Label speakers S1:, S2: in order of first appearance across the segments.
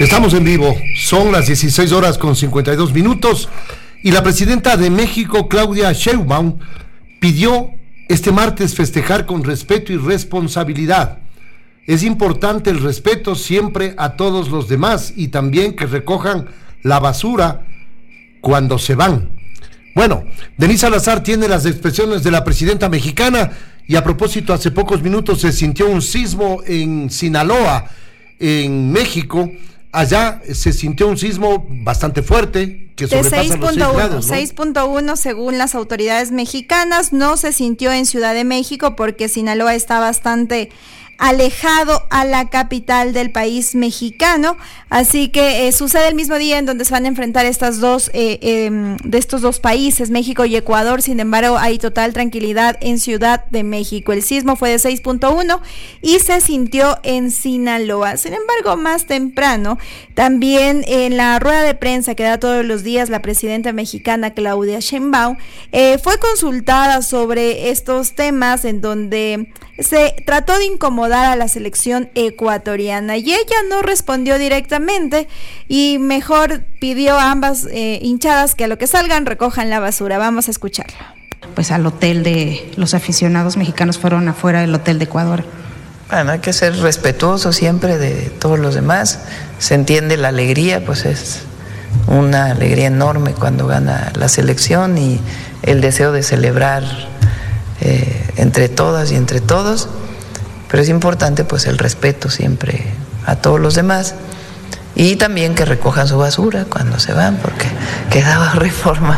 S1: Estamos en vivo, son las 16 horas con 52 minutos y la presidenta de México, Claudia Sheinbaum, pidió este martes festejar con respeto y responsabilidad. Es importante el respeto siempre a todos los demás y también que recojan la basura cuando se van. Bueno, Denise Salazar tiene las expresiones de la presidenta mexicana y a propósito, hace pocos minutos se sintió un sismo en Sinaloa, en México. Allá se sintió un sismo bastante fuerte que sobrepasa los 6 grados, ¿no?
S2: 6.1 según las autoridades mexicanas. No se sintió en Ciudad de México porque Sinaloa está bastante alejado a la capital del país mexicano, así que sucede el mismo día en donde se van a enfrentar estas dos de estos dos países, México y Ecuador. Sin embargo, hay total tranquilidad en Ciudad de México. El sismo fue de 6.1 y se sintió en Sinaloa. Sin embargo, más temprano, también en la rueda de prensa que da todos los días la presidenta mexicana Claudia Sheinbaum fue consultada sobre estos temas, en donde se trató de incomodar a la selección ecuatoriana y ella no respondió directamente y mejor pidió a ambas hinchadas que a lo que salgan recojan la basura. Vamos a escucharlo.
S3: Pues al hotel de los aficionados mexicanos fueron afuera del hotel de Ecuador.
S4: Bueno, hay que ser respetuoso siempre de todos los demás. Se entiende la alegría, pues es una alegría enorme cuando gana la selección y el deseo de celebrar entre todas y entre todos, pero es importante pues el respeto siempre a todos los demás y también que recojan su basura cuando se van, porque quedaba Reforma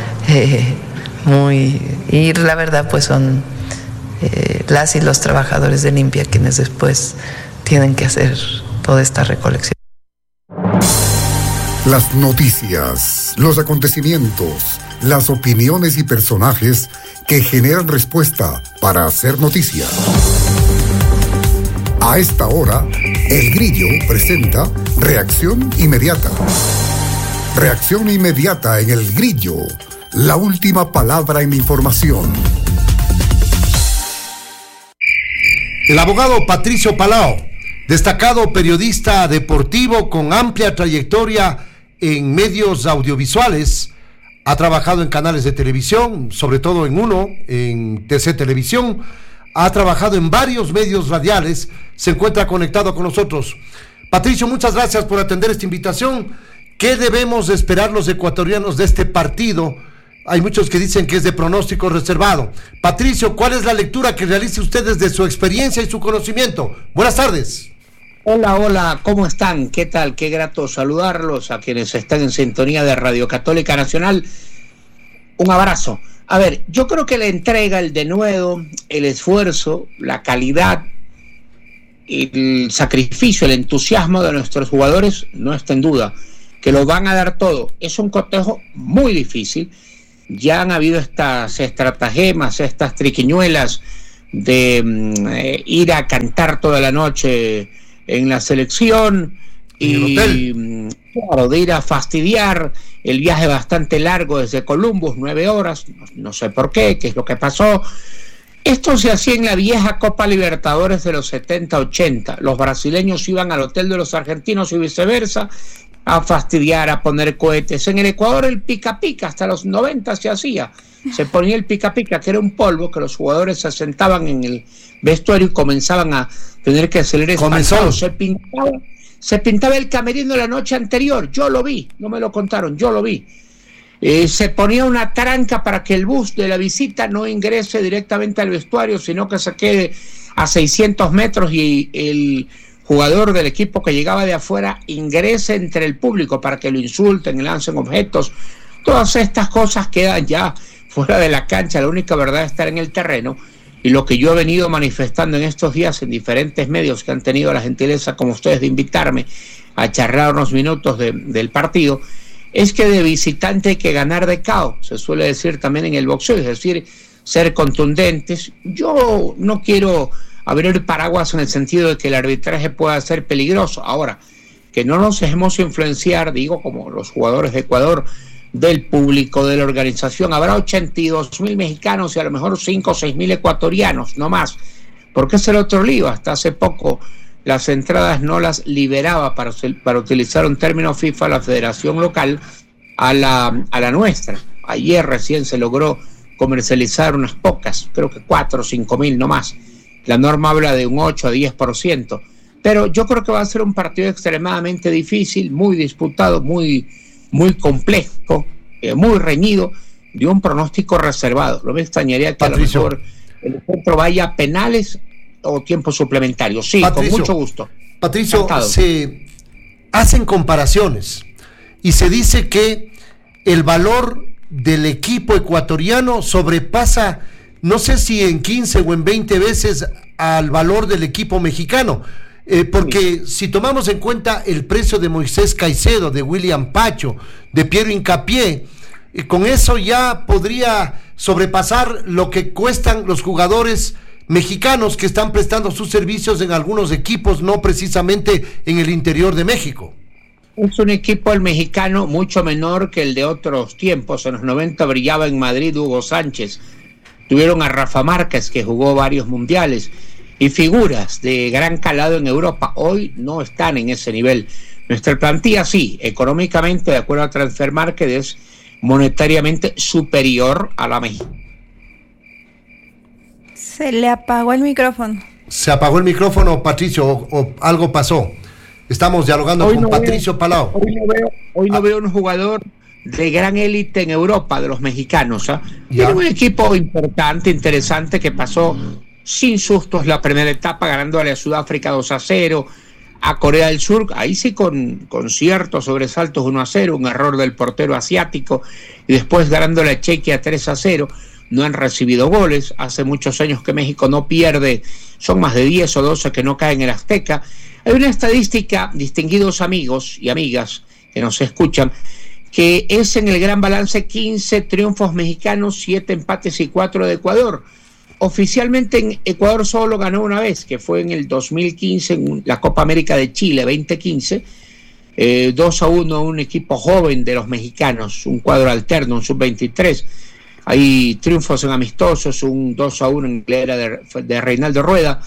S4: y la verdad pues son las y los trabajadores de limpia quienes después tienen que hacer toda esta recolección.
S5: Las noticias, los acontecimientos, las opiniones y personajes que generan respuesta para hacer noticia. A esta hora, El Grillo presenta Reacción Inmediata. Reacción inmediata en El Grillo, la última palabra en información.
S1: El abogado Patricio Palao, destacado periodista deportivo con amplia trayectoria en medios audiovisuales, ha trabajado en canales de televisión, sobre todo en uno, en TC Televisión, ha trabajado en varios medios radiales, se encuentra conectado con nosotros. Patricio, muchas gracias por atender esta invitación. ¿Qué debemos esperar los ecuatorianos de este partido? Hay muchos que dicen que es de pronóstico reservado. Patricio, ¿cuál es la lectura que realice usted desde su experiencia y su conocimiento? Buenas tardes.
S6: Hola, ¿cómo están? ¿Qué tal? Qué grato saludarlos a quienes están en sintonía de Radio Católica Nacional. Un abrazo. A ver, yo creo que la entrega, el denuedo, el esfuerzo, la calidad, el sacrificio, el entusiasmo de nuestros jugadores no está en duda, que lo van a dar todo. Es un cotejo muy difícil. Ya han habido estas estratagemas, estas triquiñuelas de ir a cantar toda la noche en la selección y claro, de ir a fastidiar el viaje bastante largo desde Columbus, 9 horas, no sé por qué es lo que pasó. Esto se hacía en la vieja Copa Libertadores de los 70-80. Los brasileños iban al hotel de los argentinos y viceversa a fastidiar, a poner cohetes. En el Ecuador el pica pica hasta los 90 se hacía. Se ponía el pica pica, que era un polvo que los jugadores se sentaban en el vestuario y comenzaban a tener que salir espantados. Se pintaba el camerino la noche anterior. Yo lo vi, no me lo contaron, yo lo vi. Se ponía una tranca para que el bus de la visita no ingrese directamente al vestuario, sino que se quede a 600 metros y el jugador del equipo que llegaba de afuera ingrese entre el público para que lo insulten, lancen objetos. Todas estas cosas quedan ya fuera de la cancha. La única verdad es estar en el terreno, y lo que yo he venido manifestando en estos días en diferentes medios que han tenido la gentileza como ustedes de invitarme a charlar unos minutos del partido, es que de visitante hay que ganar de KO, se suele decir también en el boxeo, es decir, ser contundentes. Yo no quiero abrir paraguas en el sentido de que el arbitraje pueda ser peligroso. Ahora, que no nos dejemos influenciar, digo, como los jugadores de Ecuador, del público, de la organización. Habrá 82,000 mexicanos y a lo mejor 5 o 6,000 ecuatorianos, no más, porque es el otro lío. Hasta hace poco las entradas no las liberaba, para utilizar un término FIFA, la federación local a la nuestra. Ayer recién se logró comercializar unas pocas, creo que 4 o 5 mil no más. La norma habla de un 8 a 10%. Pero yo creo que va a ser un partido extremadamente difícil, muy disputado, muy complejo, muy reñido, de un pronóstico reservado. No me extrañaría que
S1: Patricio,
S6: a lo mejor el encuentro vaya a penales o tiempo suplementario. Sí, Patricio, con mucho gusto.
S1: Patricio, se hacen comparaciones y se dice que el valor del equipo ecuatoriano sobrepasa, no sé si en 15 o en 20 veces al valor del equipo mexicano. Porque si tomamos en cuenta el precio de Moisés Caicedo, de William Pacho, de Piero Hincapié, con eso ya podría sobrepasar lo que cuestan los jugadores mexicanos que están prestando sus servicios en algunos equipos, no precisamente en el interior de México.
S6: Es un equipo el mexicano mucho menor que el de otros tiempos. En los 90 brillaba en Madrid Hugo Sánchez. Tuvieron a Rafa Márquez, que jugó varios mundiales, y figuras de gran calado en Europa. Hoy no están en ese nivel. Nuestra plantilla sí, económicamente, de acuerdo a Transfer Market, es monetariamente superior a la mexicana.
S2: Se le apagó el micrófono.
S1: Se apagó el micrófono, Patricio, o algo pasó. Estamos dialogando con Patricio Palau.
S6: Hoy no veo un jugador de gran élite en Europa, de los mexicanos. Tiene un equipo importante, interesante, que pasó sin sustos la primera etapa, ganándole a Sudáfrica 2-0, a Corea del Sur, ahí sí con ciertos sobresaltos 1-0, un error del portero asiático, y después ganándole a Chequia 3-0. No han recibido goles. Hace muchos años que México no pierde, son más de 10 o 12 que no caen en el Azteca. Hay una estadística, distinguidos amigos y amigas que nos escuchan, que es en el gran balance 15 triunfos mexicanos, 7 empates y 4 de Ecuador. Oficialmente en Ecuador solo ganó una vez, que fue en el 2015 en la Copa América de Chile 2015, 2-1 un equipo joven de los mexicanos, un cuadro alterno, un sub-23. Hay triunfos en amistosos, un 2-1 en la era de Reinaldo Rueda.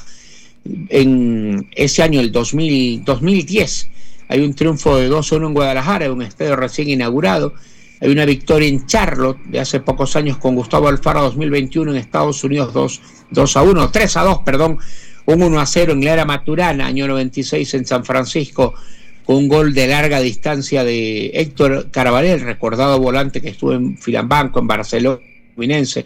S6: En ese año, el 2010, hay un triunfo de 2-1 en Guadalajara, un estadio recién inaugurado. Hay una victoria en Charlotte de hace pocos años con Gustavo Alfaro 2021 en Estados Unidos, 3-2, perdón, un 1-0 en la era Maturana, año 96 en San Francisco, con un gol de larga distancia de Héctor Carabalel, recordado volante que estuvo en Filambanco, en Barcelona, Fluminense.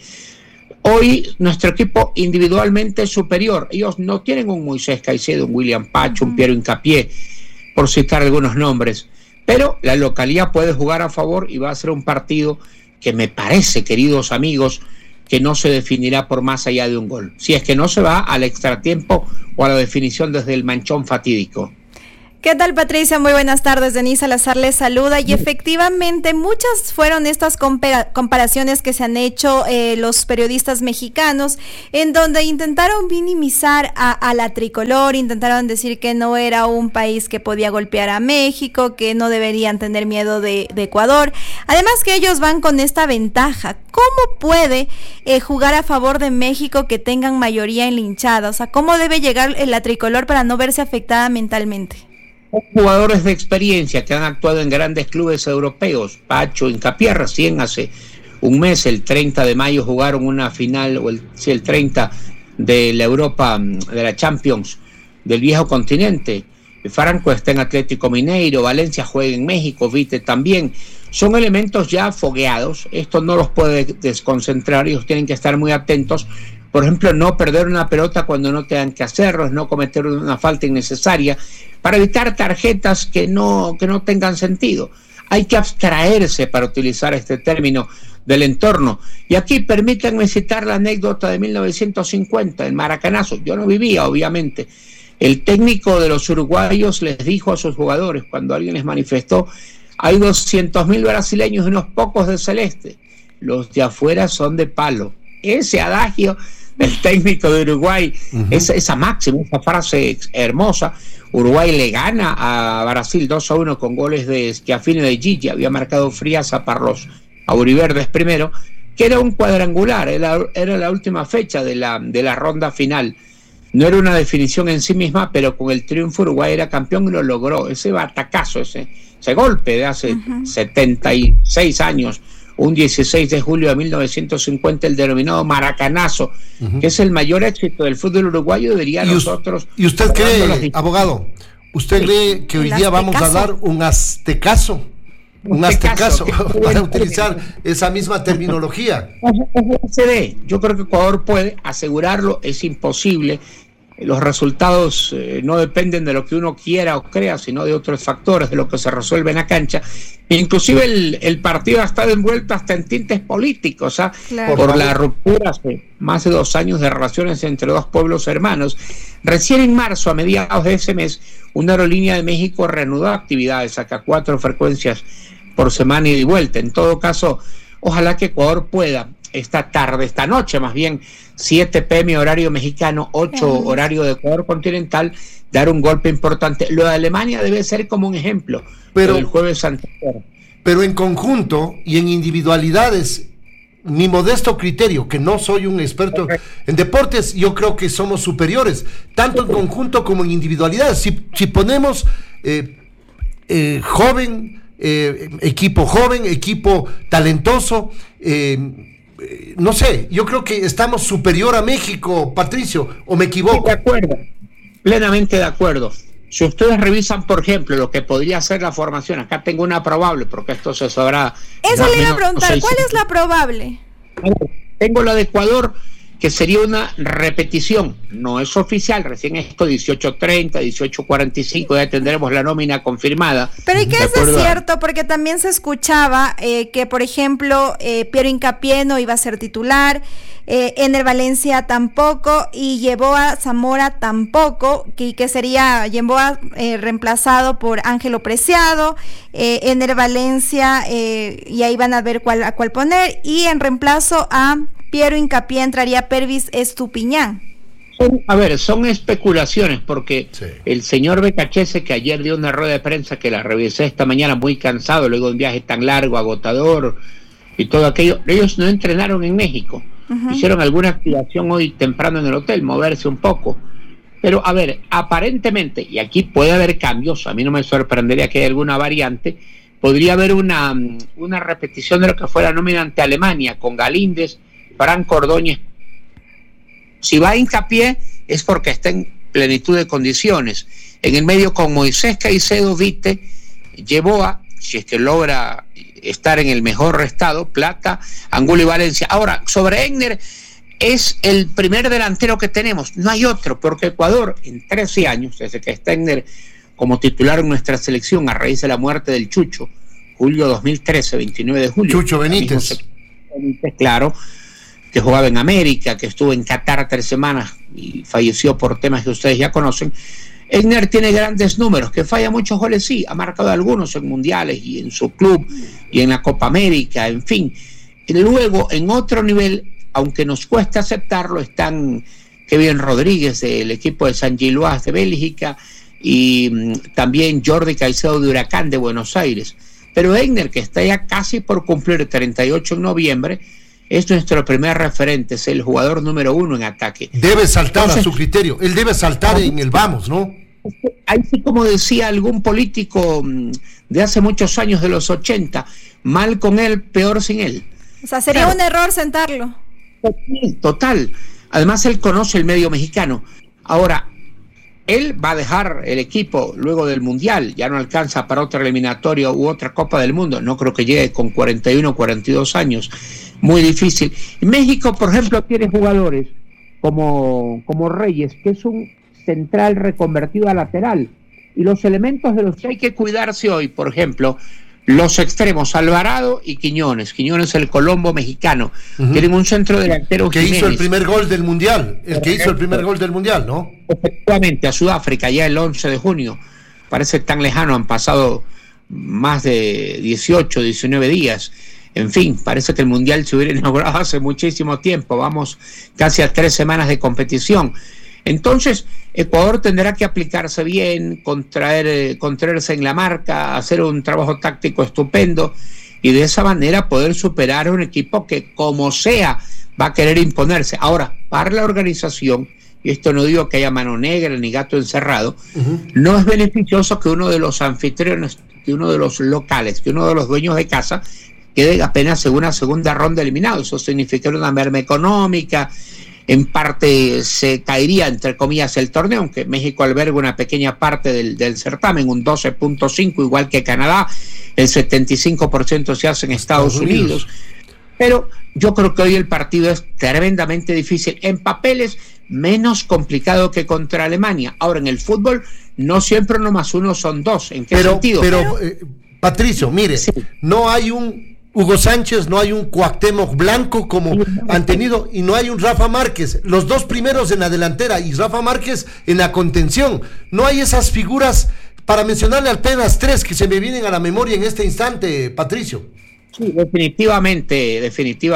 S6: Hoy nuestro equipo individualmente es superior. Ellos no tienen un Moisés Caicedo, un William Pacho, un Piero Hincapié, por citar algunos nombres. Pero la localidad puede jugar a favor y va a ser un partido que me parece, queridos amigos, que no se definirá por más allá de un gol. Si es que no se va al extratiempo o a la definición desde el manchón fatídico.
S2: ¿Qué tal, Patricia? Muy buenas tardes. Denise Salazar les saluda. Y efectivamente, muchas fueron estas comparaciones que se han hecho los periodistas mexicanos, en donde intentaron minimizar a la tricolor, intentaron decir que no era un país que podía golpear a México, que no deberían tener miedo de Ecuador. Además que ellos van con esta ventaja. ¿Cómo puede jugar a favor de México que tengan mayoría en la hinchada? O sea, ¿cómo debe llegar la tricolor para no verse afectada mentalmente?
S6: Jugadores de experiencia que han actuado en grandes clubes europeos. Pacho, Hincapié, recién hace un mes, el 30 de mayo, jugaron una final, o el 30 de la Europa, de la Champions del viejo continente. Franco está en Atlético Mineiro, Valencia juega en México, Vite también. Son elementos ya fogueados, esto no los puede desconcentrar, ellos tienen que estar muy atentos. Por ejemplo, no perder una pelota cuando no tengan que hacerlo, no cometer una falta innecesaria, para evitar tarjetas que no tengan sentido. Hay que abstraerse, para utilizar este término, del entorno. Y aquí permítanme citar la anécdota de 1950, el Maracanazo. Yo no vivía, obviamente. El técnico de los uruguayos les dijo a sus jugadores, cuando alguien les manifestó, hay 200.000 brasileños y unos pocos de celeste. Los de afuera son de palo. Ese adagio del técnico de Uruguay, esa máxima, esa frase hermosa. Uruguay le gana a Brasil 2-1 con goles de Schiaffini y de Gigi. Había marcado Friasa para los auriverdes primero, que era un cuadrangular, era la última fecha de la ronda final. no era una definición en sí misma, pero con el triunfo Uruguay era campeón y lo logró. Ese batacazo, ese golpe de hace 76 años, un 16 de julio de 1950, el denominado Maracanazo, que es el mayor éxito del fútbol uruguayo, diría nosotros.
S1: ¿Y usted cree, abogado, cree que hoy día vamos a dar un aztecaso? Un aztecaso, para utilizar esa misma terminología.
S6: Yo creo que Ecuador puede asegurarlo, es imposible. Los resultados no dependen de lo que uno quiera o crea, sino de otros factores, de lo que se resuelve en la cancha. Inclusive el partido ha estado envuelto hasta en tintes políticos, claro, por la ruptura hace más de 2 años de relaciones entre dos pueblos hermanos. Recién en marzo, a mediados de ese mes, una aerolínea de México reanudó actividades, saca 4 frecuencias por semana ida y vuelta. En todo caso, ojalá que Ecuador pueda esta noche más bien, 7 p.m. horario mexicano, 8 horario de Ecuador continental, dar un golpe importante. Lo de Alemania debe ser como un ejemplo, pero el jueves anterior.
S1: Pero en conjunto y en individualidades, mi modesto criterio, que no soy un experto en deportes, yo creo que somos superiores, tanto en conjunto como en individualidades. Si ponemos equipo joven, equipo talentoso, no sé, yo creo que estamos superior a México, Patricio, ¿o me equivoco?
S6: De acuerdo, plenamente de acuerdo. Si ustedes revisan, por ejemplo, lo que podría ser la formación, acá tengo una probable, porque esto se sabrá.
S2: Eso le iba a preguntar, ¿cuál es la probable?
S6: Tengo la de Ecuador, que sería una repetición, no es oficial, recién esto 18:30, 18:45, ya tendremos la nómina confirmada.
S2: Pero ¿y qué es cierto? Porque también se escuchaba que, por ejemplo, Piero Hincapié no iba a ser titular, Ener Valencia tampoco, y Yeboah Zamora tampoco, que sería Yeboah reemplazado por Ángelo Preciado, Ener Valencia, y ahí van a ver a cuál poner, y en reemplazo a Piero Hincapié entraría Pervis Estupiñán.
S6: Son especulaciones, porque el señor Becachese, que ayer dio una rueda de prensa que la revisé esta mañana muy cansado, luego de un viaje tan largo, agotador y todo aquello, ellos no entrenaron en México, hicieron alguna activación hoy temprano en el hotel, moverse un poco, pero a ver, aparentemente, y aquí puede haber cambios, a mí no me sorprendería que haya alguna variante, podría haber una repetición de lo que fue la nómina ante Alemania, con Galíndez, Franco Ordóñez. Si va a Hincapié es porque está en plenitud de condiciones. En el medio con Moisés Caicedo, Vite, Yeboah, si es que logra estar en el mejor estado, Plata, Angulo y Valencia. Ahora, sobre Egner, es el primer delantero que tenemos, no hay otro, porque Ecuador en 13 años, desde que está Egner como titular en nuestra selección a raíz de la muerte del Chucho, julio 2013, 29 de julio.
S1: Chucho Benítez.
S6: Claro, que jugaba en América, que estuvo en Qatar 3 semanas y falleció por temas que ustedes ya conocen. Egner tiene grandes números, que falla muchos goles, sí, ha marcado algunos en mundiales y en su club y en la Copa América, en fin. Y luego, en otro nivel, aunque nos cuesta aceptarlo, están Kevin Rodríguez del equipo de San Gilloise de Bélgica y también Jordi Caicedo de Huracán de Buenos Aires. Pero Egner, que está ya casi por cumplir 38 en noviembre, es nuestro primer referente, es el jugador número 1 en ataque.
S1: Debe saltar. Entonces, a su criterio, él debe saltar en el vamos, ¿no?
S6: Ahí sí, como decía algún político de hace muchos años, de los 80, mal con él, peor sin él.
S2: O sea, sería un error sentarlo.
S6: Total. Además, él conoce el medio mexicano. Ahora, él va a dejar el equipo luego del Mundial, ya no alcanza para otra eliminatoria u otra Copa del Mundo, no creo que llegue con 41, 42 años, muy difícil. México, por ejemplo, tiene jugadores como Reyes, que es un central reconvertido a lateral, y los elementos de los que hay que cuidarse hoy, por ejemplo, los extremos, Alvarado y Quiñones, el Colombo mexicano, tienen un centro delantero
S1: que Jiménez, hizo el primer gol del Mundial, ¿no?
S6: Efectivamente, a Sudáfrica, ya el 11 de junio, parece tan lejano, han pasado más de 18, 19 días, en fin, parece que el Mundial se hubiera inaugurado hace muchísimo tiempo, vamos casi a 3 semanas de competición. Entonces, Ecuador tendrá que aplicarse bien, contraerse en la marca, hacer un trabajo táctico estupendo y de esa manera poder superar a un equipo que, como sea, va a querer imponerse. Ahora, para la organización y esto no digo que haya mano negra ni gato encerrado, no es beneficioso que uno de los anfitriones, que uno de los locales, que uno de los dueños de casa quede apenas en una segunda ronda eliminado. Eso significaría una merma económica, en parte se caería, entre comillas, el torneo, aunque México alberga una pequeña parte del certamen, un 12.5, igual que Canadá, el 75% se hace en Estados Unidos. Pero yo creo que hoy el partido es tremendamente difícil. En papeles, menos complicado que contra Alemania. Ahora, en el fútbol, no siempre 1 más 1 son 2. ¿En qué sentido?
S1: Patricio, mire, sí, no hay un Hugo Sánchez, no hay un Cuauhtémoc Blanco como han tenido, y no hay un Rafa Márquez, los dos primeros en la delantera y Rafa Márquez en la contención. No hay esas figuras, para mencionarle apenas 3 que se me vienen a la memoria en este instante, Patricio.
S6: Sí, definitivamente.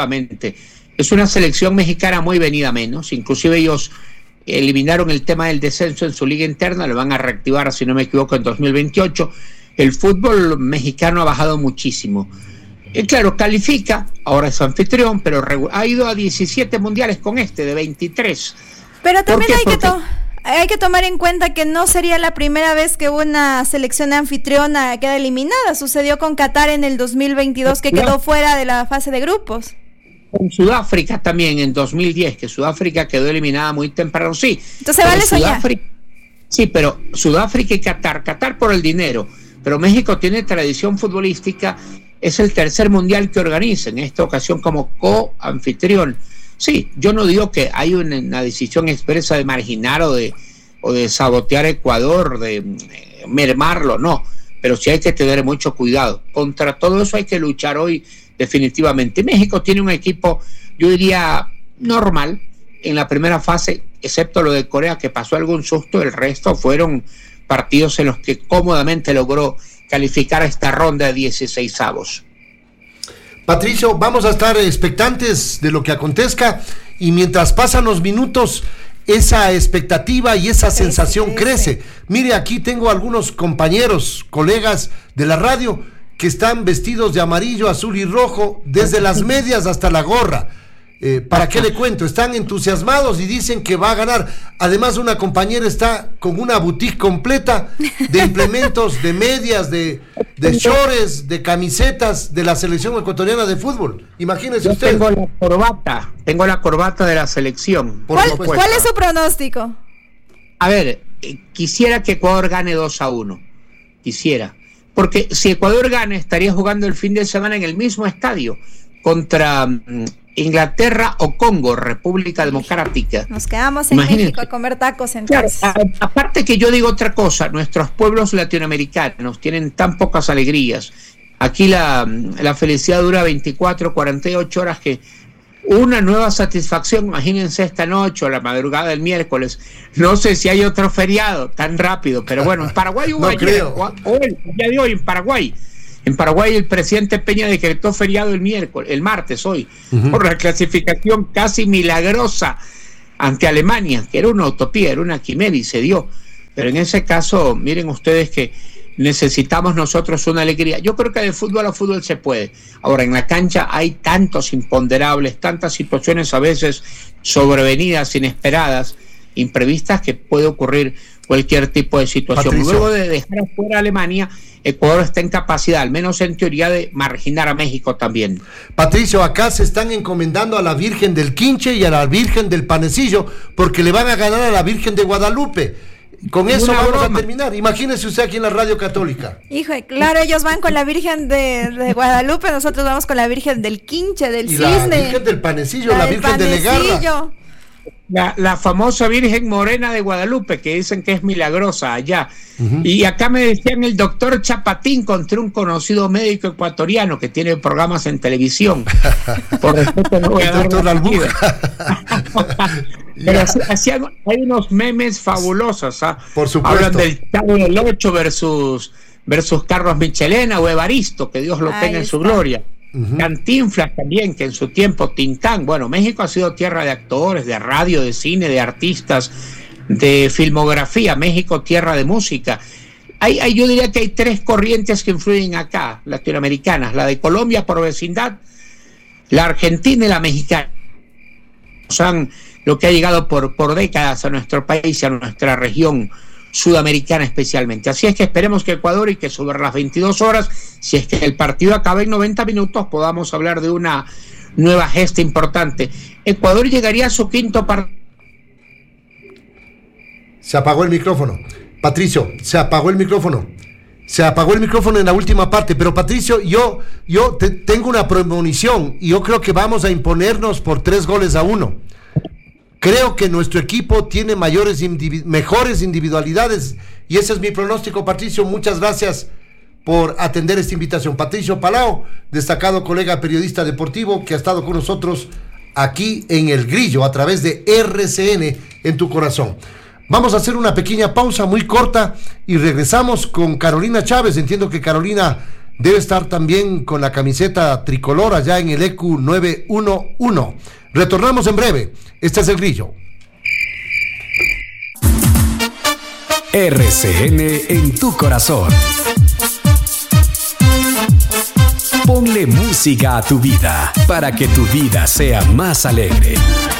S6: Es una selección mexicana muy venida menos, inclusive ellos eliminaron el tema del descenso en su liga interna, lo van a reactivar, si no me equivoco, en 2028. El fútbol mexicano ha bajado muchísimo. Claro, califica, ahora es anfitrión, pero ha ido a 17 mundiales con de 23.
S2: Pero también hay que tomar en cuenta que no sería la primera vez que una selección anfitriona queda eliminada. Sucedió con Qatar en el 2022, que quedó fuera de la fase de grupos.
S6: Con Sudáfrica también en 2010, que Sudáfrica quedó eliminada muy temprano, sí.
S2: Entonces vale soñar.
S6: Sí, pero Sudáfrica y Qatar por el dinero. Pero México tiene tradición futbolística, es el tercer mundial que organiza, en esta ocasión como co-anfitrión. Sí, yo no digo que hay una decisión expresa de marginar o de sabotear a Ecuador, de mermarlo, no, pero sí hay que tener mucho cuidado. Contra todo eso hay que luchar hoy definitivamente. México tiene un equipo, yo diría, normal en la primera fase, excepto lo de Corea, que pasó algún susto. El resto fueron partidos en los que cómodamente logró calificar a esta ronda de 16avos.
S1: Patricio, vamos a estar expectantes de lo que acontezca, y mientras pasan los minutos, esa expectativa y esa sensación crece. Mire, aquí tengo algunos compañeros, colegas de la radio, que están vestidos de amarillo, azul y rojo, desde las medias hasta la gorra. ¿Para qué le cuento? Están entusiasmados y dicen que va a ganar. Además, una compañera está con una boutique completa de implementos, de medias, de shorts, de camisetas de la selección ecuatoriana de fútbol. Imagínese usted.
S6: Tengo la corbata de la selección.
S2: ¿Cuál es su pronóstico?
S6: A ver, quisiera que Ecuador gane 2-1. Quisiera. Porque si Ecuador gana, estaría jugando el fin de semana en el mismo estadio contra Inglaterra o Congo, República Democrática.
S2: Nos quedamos en México a comer tacos en casa.
S6: Aparte que yo digo otra cosa, nuestros pueblos latinoamericanos tienen tan pocas alegrías. Aquí la felicidad dura 24, 48 horas, que una nueva satisfacción. Imagínense esta noche o la madrugada del miércoles. No sé si hay otro feriado tan rápido, pero bueno, en Paraguay hubo el día de hoy en Paraguay. En Paraguay el presidente Peña decretó feriado el martes hoy, por la clasificación casi milagrosa ante Alemania, que era una utopía, era una quimera, y se dio. Pero en ese caso, miren ustedes que necesitamos nosotros una alegría. Yo creo que de fútbol a fútbol se puede. Ahora, en la cancha hay tantos imponderables, tantas situaciones a veces sobrevenidas, inesperadas, imprevistas, que puede ocurrir cualquier tipo de situación. Patricio. Luego de dejar afuera a Alemania, Ecuador está en capacidad, al menos en teoría, de marginar a México también.
S1: Patricio, acá se están encomendando a la Virgen del Quinche y a la Virgen del Panecillo, porque le van a ganar a la Virgen de Guadalupe. Con eso vamos a terminar. Imagínese usted aquí en la Radio Católica.
S2: Hijo, claro, ellos van con la Virgen de Guadalupe, nosotros vamos con la Virgen del Quinche, del Cisne.
S1: La Virgen del Panecillo, la Virgen de Legarra.
S6: La famosa Virgen Morena de Guadalupe, que dicen que es milagrosa allá. Y acá me decían el doctor Chapatín, contra un conocido médico ecuatoriano que tiene programas en televisión. Por respeto no voy a dar la Pero hay unos memes fabulosos.
S1: Por supuesto.
S6: Hablan del Chavo del 8 versus Carlos Michelena o Evaristo, que Dios lo tenga en su gloria. Cantinflas también, que en su tiempo Tintán. Bueno, México ha sido tierra de actores, de radio, de cine, de artistas, de filmografía. México, tierra de música. Yo diría que hay 3 corrientes que influyen acá, latinoamericanas: la de Colombia por vecindad, la argentina y la mexicana. Han lo que ha llegado por décadas a nuestro país y a nuestra región sudamericana especialmente. Así es que esperemos que Ecuador, y que sobre las 22 horas, si es que el partido acaba en 90 minutos, podamos hablar de una nueva gesta importante. Ecuador llegaría a su quinto partido.
S1: Se apagó el micrófono. Patricio, se apagó el micrófono. Se apagó el micrófono en la última parte, pero Patricio, yo tengo una premonición y yo creo que vamos a imponernos por 3-1. Creo que nuestro equipo tiene mejores individualidades y ese es mi pronóstico, Patricio. Muchas gracias por atender esta invitación. Patricio Palao, destacado colega periodista deportivo que ha estado con nosotros aquí en El Grillo a través de RCN en tu corazón. Vamos a hacer una pequeña pausa muy corta y regresamos con Carolina Chávez. Entiendo que Carolina debe estar también con la camiseta tricolor allá en el EQ 911. Retornamos en breve. Este es El Grillo.
S7: RCN en tu corazón. Ponle música a tu vida para que tu vida sea más alegre.